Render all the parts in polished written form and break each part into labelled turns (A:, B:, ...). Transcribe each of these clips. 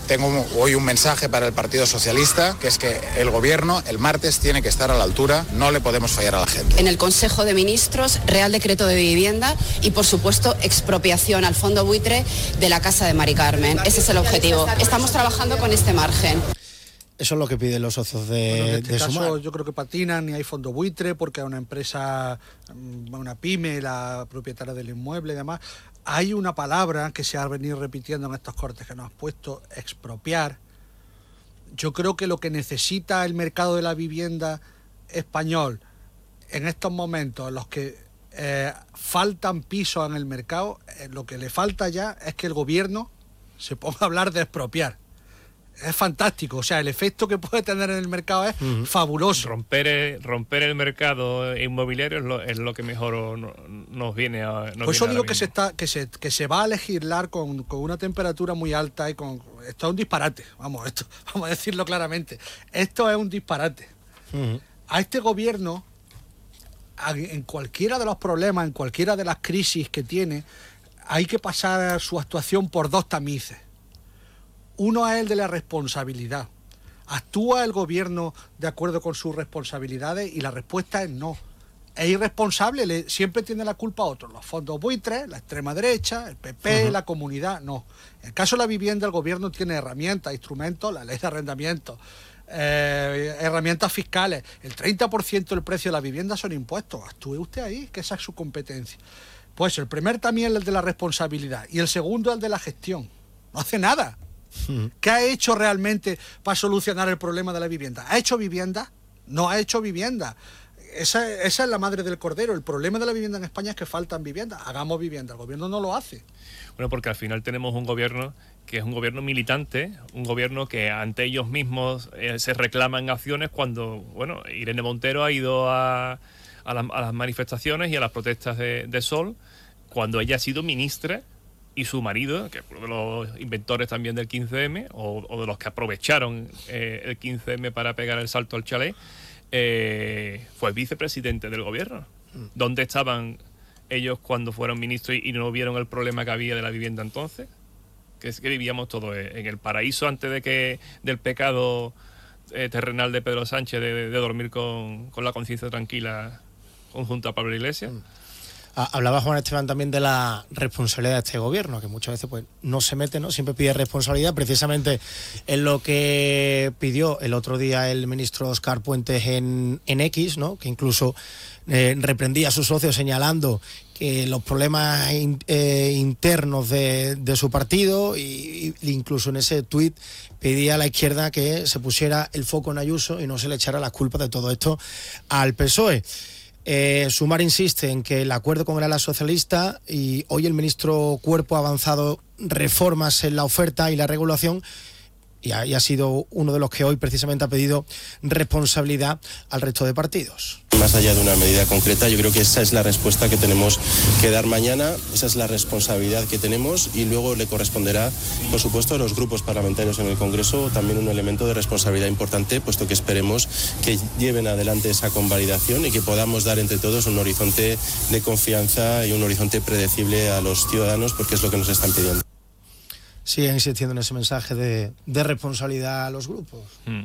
A: Tengo hoy un mensaje para el Partido Socialista, que es que el Gobierno el martes tiene que estar a la altura, no le podemos fallar a la gente.
B: En el Consejo de Ministros, Real Decreto de Vivienda y, por supuesto, expropiación al fondo buitre de la Casa de Mari Carmen. Ese es el objetivo. Estamos trabajando con este margen.
C: Eso es lo que piden los socios de
D: caso,
C: Sumar.
D: yo creo que patinan, ni hay fondo buitre, porque es una empresa, una pyme, la propietaria del inmueble y demás. Hay una palabra que se ha venido repitiendo en estos cortes que nos has puesto, expropiar. Yo creo que lo que necesita el mercado de la vivienda español en estos momentos en los que faltan pisos en el mercado, lo que le falta ya es que el gobierno se ponga a hablar de expropiar. Es fantástico, o sea, el efecto que puede tener en el mercado es fabuloso.
E: Romper el mercado inmobiliario es lo que mejor nos viene a...
D: Por eso digo que se va a legislar con una temperatura muy alta y con... Esto es un disparate, vamos a decirlo claramente. Esto es un disparate. A este gobierno, en cualquiera de los problemas, en cualquiera de las crisis que tiene, hay que pasar su actuación por dos tamices. Uno es el de la responsabilidad. ¿Actúa el gobierno de acuerdo con sus responsabilidades? Y la respuesta es no. Es irresponsable, siempre tiene la culpa a otros. Los fondos buitres, la extrema derecha, el PP, la comunidad, no. En el caso de la vivienda, el gobierno tiene herramientas, instrumentos, la ley de arrendamiento, herramientas fiscales. El 30% del precio de la vivienda son impuestos. Actúe usted ahí, que esa es su competencia. Pues el primer también es el de la responsabilidad y el segundo es el de la gestión. No hace nada. ¿Qué ha hecho realmente para solucionar el problema de la vivienda? ¿Ha hecho vivienda? No ha hecho vivienda. Esa es la madre del cordero. El problema de la vivienda en España es que faltan viviendas. Hagamos vivienda. El gobierno no lo hace.
E: Bueno, porque al final tenemos un gobierno que es un gobierno militante, un gobierno que ante ellos mismos se reclaman acciones cuando, bueno, Irene Montero ha ido a las manifestaciones y a las protestas de Sol cuando ella ha sido ministra. Y su marido, que es uno de los inventores también del 15M, o de los que aprovecharon el 15M para pegar el salto al chalet, fue vicepresidente del gobierno. ¿Dónde estaban ellos cuando fueron ministros y no vieron el problema que había de la vivienda entonces? Que vivíamos todos en el paraíso antes del pecado terrenal de Pedro Sánchez de dormir con la conciencia tranquila junto a Pablo Iglesias.
C: Hablaba Juan Esteban también de la responsabilidad de este gobierno, que muchas veces pues no se mete, ¿no? Siempre pide responsabilidad, precisamente en lo que pidió el otro día el ministro Óscar Puentes en X, ¿no? Que incluso reprendía a sus socios señalando que los problemas internos de su partido e incluso en ese tuit pedía a la izquierda que se pusiera el foco en Ayuso y no se le echara las culpas de todo esto al PSOE. Sumar insiste en que el acuerdo con el ala socialista y hoy el ministro Cuerpo ha avanzado reformas en la oferta y la regulación y ha sido uno de los que hoy precisamente ha pedido responsabilidad al resto de partidos.
F: Más allá de una medida concreta, yo creo que esa es la respuesta que tenemos que dar mañana, esa es la responsabilidad que tenemos y luego le corresponderá, por supuesto, a los grupos parlamentarios en el Congreso también un elemento de responsabilidad importante, puesto que esperemos que lleven adelante esa convalidación y que podamos dar entre todos un horizonte de confianza y un horizonte predecible a los ciudadanos, porque es lo que nos están pidiendo.
C: Siguen insistiendo en ese mensaje de responsabilidad a los grupos.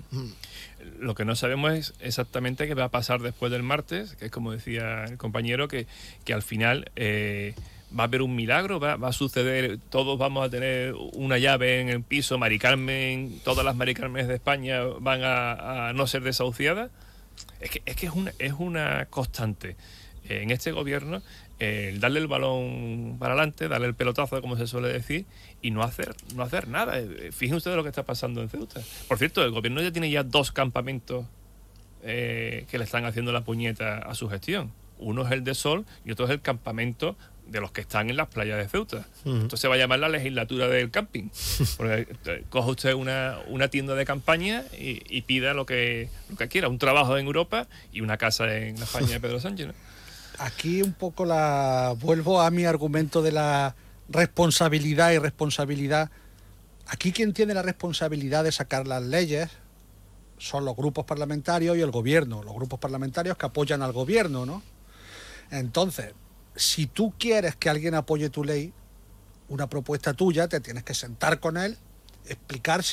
E: Lo que no sabemos es exactamente qué va a pasar después del martes, que es como decía el compañero, que al final va a haber un milagro, va a suceder, todos vamos a tener una llave en el piso, Mari Carmen, todas las Mari Carmen de España van a no ser desahuciadas. Es que es una constante en este gobierno, darle el balón para adelante, darle el pelotazo, como se suele decir, y no hacer nada. Fíjense ustedes lo que está pasando en Ceuta. Por cierto, el gobierno ya tiene 2 campamentos que le están haciendo la puñeta a su gestión. Uno es el de Sol y otro es el campamento de los que están en las playas de Ceuta. Esto se va a llamar la legislatura del camping. Porque coja usted una tienda de campaña y pida lo que quiera, un trabajo en Europa y una casa en la España de Pedro Sánchez, ¿no?
D: Aquí un poco vuelvo a mi argumento de la responsabilidad y responsabilidad. Aquí quien tiene la responsabilidad de sacar las leyes son los grupos parlamentarios y el gobierno, los grupos parlamentarios que apoyan al gobierno, ¿no? Entonces, si tú quieres que alguien apoye tu ley, una propuesta tuya, te tienes que sentar con él, explicar